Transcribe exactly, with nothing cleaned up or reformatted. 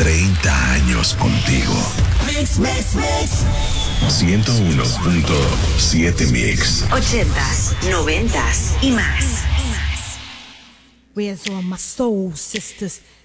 treinta años contigo. Mix, mix, mix. ciento uno punto siete Mix. Ochentas, noventas y más. Where's all my soul sisters?